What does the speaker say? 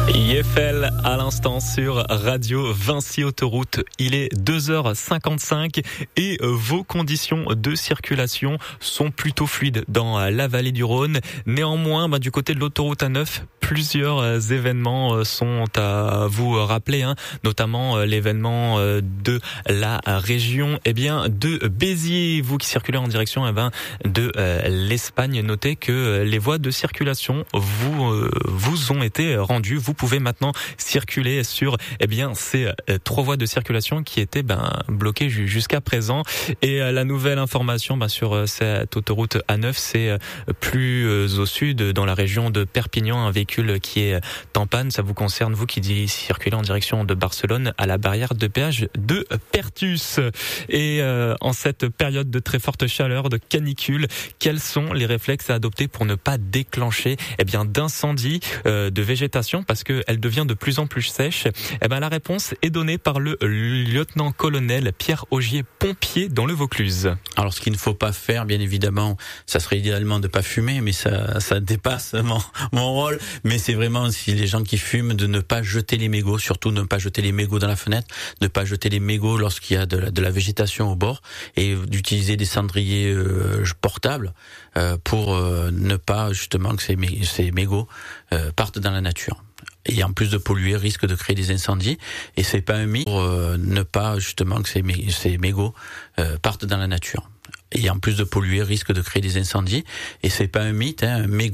Eiffel à l'instant sur Radio Vinci Autoroute. Il est 2h55 et vos conditions de circulation sont plutôt fluides dans la vallée du Rhône. Néanmoins, du côté de l'autoroute A9, plusieurs événements sont à vous rappeler, notamment l'événement de la région de Béziers. Vous qui circulez en direction de l'Espagne, notez que les voies de circulation vous ont été rendues. Vous pouvez maintenant circuler sur ces trois voies de circulation qui étaient bloquées jusqu'à présent. Et la nouvelle information sur cette autoroute A9, c'est plus au sud, dans la région de Perpignan, un véhicule qui est en panne. Ça vous concerne, vous qui circulez en direction de Barcelone, à la barrière de péage de Pertus. Et en cette période de très forte chaleur, de canicule, quels sont les réflexes à adopter pour ne pas déclencher d'incendies de végétation, parce qu'elle devient de plus en plus sèche? La réponse est donnée par le lieutenant-colonel Pierre Augier, pompier dans le Vaucluse. Alors, ce qu'il ne faut pas faire, bien évidemment, ça serait idéalement de pas fumer, mais ça dépasse mon rôle. Mais c'est vraiment, si les gens qui fument, de ne pas jeter les mégots, surtout ne pas jeter les mégots dans la fenêtre, ne pas jeter les mégots lorsqu'il y a de la végétation au bord, et d'utiliser des cendriers portables pour ne pas justement que ces mégots partent dans la nature. Et en plus de polluer, risque de créer des incendies. Et c'est pas un mythe pour ne pas justement que ces mégots partent dans la nature. Et en plus de polluer, risque de créer des incendies. Et c'est pas un mythe, un mégot